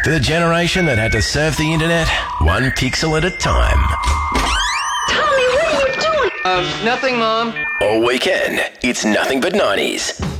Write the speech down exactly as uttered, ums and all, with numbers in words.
For the generation that had to surf the internet one pixel at a time. Tommy, what are you doing? Uh, nothing, Mom. All weekend, it's nothing but nineties.